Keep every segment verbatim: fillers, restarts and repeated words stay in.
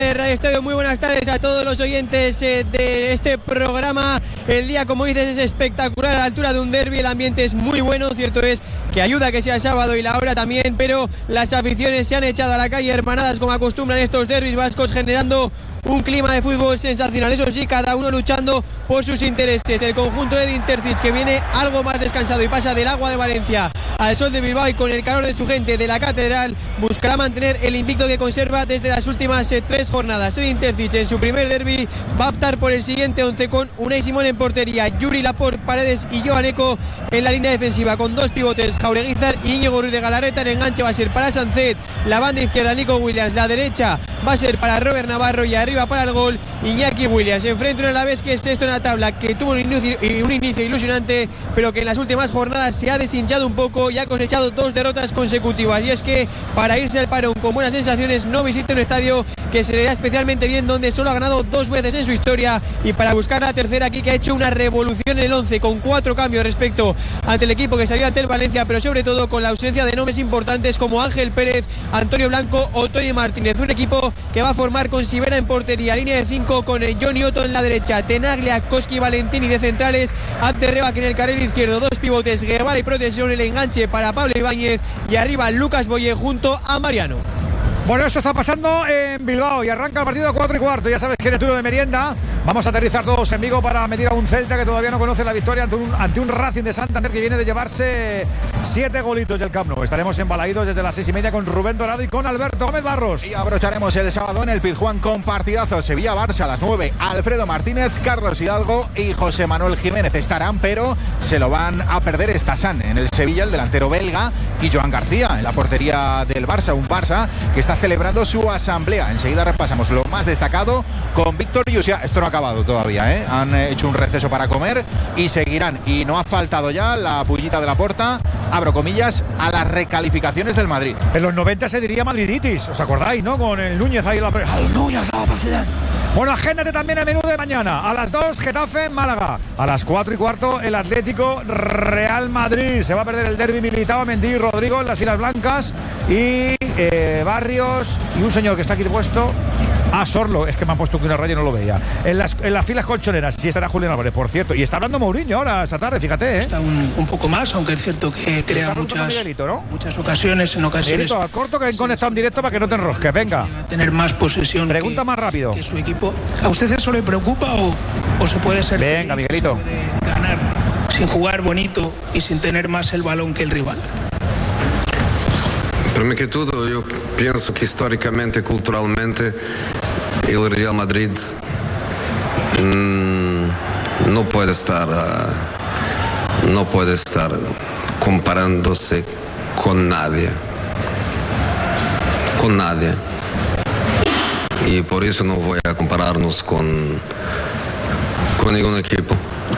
Radio Estadio, muy buenas tardes a todos los oyentes eh, de este programa. El día, como dices, es espectacular a la altura de un derbi, el ambiente es muy bueno, cierto es que ayuda a que sea sábado y la hora también, pero las aficiones se han echado a la calle hermanadas como acostumbran estos derbis vascos, generando un clima de fútbol sensacional. Eso sí, cada uno luchando por sus intereses. El conjunto de Intercich, que viene algo más descansado y pasa del Agua de Valencia al Sol de Bilbao, y con el calor de su gente de la Catedral buscará mantener el invicto que conserva desde las últimas eh, tres jornadas. El Intercich en su primer derbi va a optar por el siguiente once con Unai Simón en portería, Yuri Laporte, Paredes y Joan Eco en la línea defensiva, con dos pivotes, Jaureguizar y Íñigo Ruiz de Galarreta. En enganche va a ser para Sancet, la banda izquierda Nico Williams, la derecha va a ser para Robert Navarro y arriba para el gol Iñaki Williams. Enfrente un Alavés que es sexto en la tabla, que tuvo un inicio, un inicio ilusionante, pero que en las últimas jornadas se ha deshinchado un poco y ha cosechado dos derrotas consecutivas. Y es que para irse al parón con buenas sensaciones no visita un estadio que se le da especialmente bien, donde solo ha ganado dos veces en su historia, y para buscar la tercera aquí, que ha hecho una revolución en el once con cuatro cambios respecto ante el equipo que salió ante el Valencia, pero sobre todo con la ausencia de nombres importantes como Ángel Pérez, Antonio Blanco o Tony Martínez. Un equipo que va a formar con Sivera en portería, línea de cinco con Johnny Otto en la derecha, Tenaglia, Koski, Valentini de centrales, Abderreba que en el carril izquierdo, dos pivotes, Guevara y Protección, el enganche para Pablo Ibáñez y arriba Lucas Boye junto a Mariano. Bueno, esto está pasando en Bilbao y arranca el partido a cuatro y cuarto. Ya sabes que es turno de merienda. Vamos a aterrizar todos en Vigo para medir a un Celta que todavía no conoce la victoria ante un, ante un Racing de Santander que viene de llevarse siete golitos del Camp Nou. Estaremos embalaídos desde las seis y media con Rubén Dorado y con Alberto Gómez Barros. Y abrocharemos el sábado en el Pizjuán con partidazo Sevilla-Barça a las nueve. Alfredo Martínez, Carlos Hidalgo y José Manuel Jiménez estarán, pero se lo van a perder Estasán en el Sevilla, el delantero belga, y Joan García en la portería del Barça. Un Barça que está celebrando su asamblea. Enseguida repasamos lo más destacado con Víctor Yusia. Esto no ha acabado todavía, ¿eh? Han hecho un receso para comer y seguirán. Y no ha faltado ya la pullita de la Porta, abro comillas, a las recalificaciones del Madrid. En los noventa se diría madriditis, ¿os acordáis, no? Con el Núñez ahí en la... ¡Al Núñez la pasidad! Bueno, agéndate también el menú de mañana. A las dos, Getafe, Málaga. A las cuatro y cuarto, el Atlético Real Madrid. Se va a perder el derbi Militao, Mendy, Rodrigo en las Islas Blancas. Y eh, Barrios y un señor que está aquí puesto. Ah, Sorlo, es que me han puesto aquí una raya y no lo veía. En las, en las filas colchoneras, sí estará Julián Álvarez, por cierto. Y está hablando Mourinho ahora, esta tarde, fíjate, ¿eh? Está un, un poco más, aunque es cierto que crea muchas, Miguelito, ¿no? muchas ocasiones, en ocasiones... Miguelito, a corto que han conectado en directo para que no te enrosques, venga. A tener más posesión. Pregunta que, más rápido. Que su equipo. ¿A usted eso le preocupa o, o se puede ser Venga, feliz, Miguelito. se puede ganar sin jugar bonito y sin tener más el balón que el rival? Prima que tudo, eu penso que historicamente e culturalmente el Real Madrid mmm, no puede estar uh, no puede estar comparándose con nadie con nadie y por eso no voy a compararnos con con ningún equipo.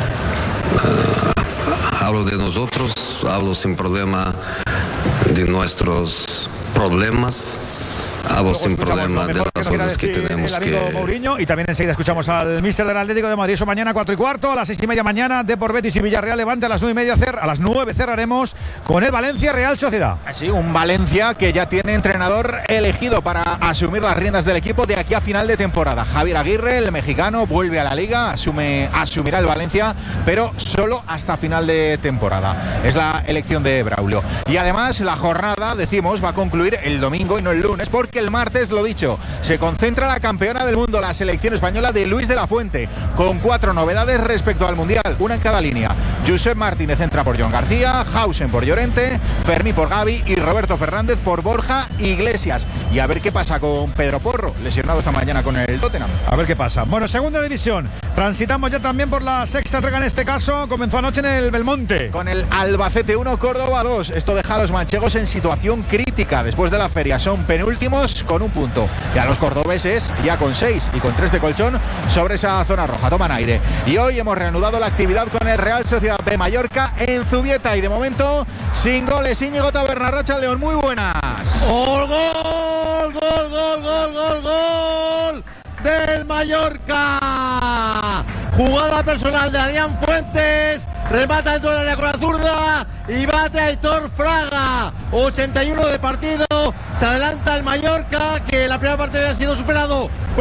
Uh, hablo de nosotros, hablo sin problema de nuestros problemas, hablo sin problema de las cosas que tenemos el amigo que... Mourinho, y también enseguida escuchamos al míster del Atlético de Madrid. Eso mañana cuatro y cuarto, a las seis y media mañana Depor Betis y Villarreal Levante. A las nueve y media cer a las nueve cerraremos con el Valencia Real Sociedad. Sí, un Valencia que ya tiene entrenador elegido para asumir las riendas del equipo de aquí a final de temporada. Javier Aguirre, el mexicano, vuelve a la Liga, asume, asumirá el Valencia, pero solo hasta final de temporada. Es la elección de Braulio. Y además la jornada, decimos, va a concluir el domingo y no el lunes, porque el martes, lo dicho, se concentra la campeona del mundo, la selección española de Luis de la Fuente, con cuatro novedades respecto al Mundial, una en cada línea. Josep Martínez entra por Joan García, Hausen por Llorente, Fermí por Gavi y Roberto Fernández por Borja Iglesias. Y a ver qué pasa con Pedro Porro, lesionado esta mañana con el Tottenham. A ver qué pasa. Bueno, segunda división. Transitamos ya también por la sexta entrega, en este caso. Comenzó anoche en el Belmonte. Con el Albacete uno, Córdoba dos. Esto deja a los manchegos en situación crítica después de la feria. Son penúltimos con un punto. Y a los cordobeses ya con seis y con tres de colchón sobre esa zona roja. Toman aire. Y hoy hemos reanudado la actividad con el Real Sociedad de Mallorca en Zubieta. Y de momento, sin goles, Íñigo Taberna-Rocha, León. Muy buenas. ¡Gol, gol, gol, gol, gol, gol, gol del Mallorca! Jugada personal de Adrián Fuentes, remata dentro del área con la zurda y bate a Aitor Fraga. ochenta y uno de partido, se adelanta el Mallorca, que en la primera parte había sido superado